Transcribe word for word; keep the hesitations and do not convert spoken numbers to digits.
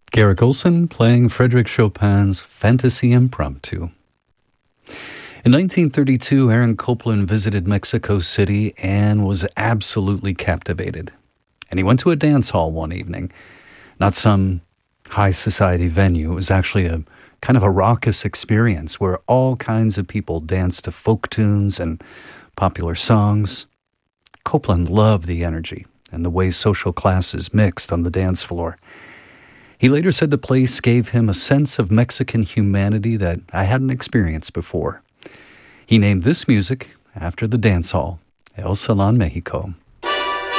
Garrick Olson playing Frédéric Chopin's Fantasy Impromptu. In nineteen thirty-two, Aaron Copland visited Mexico City and was absolutely captivated. And he went to a dance hall one evening, not some high society venue. It was actually a kind of a raucous experience where all kinds of people danced to folk tunes and popular songs. Copland loved the energy and the way social classes mixed on the dance floor. He later said the place gave him a sense of Mexican humanity that I hadn't experienced before. He named this music after the dance hall, El Salon Mexico.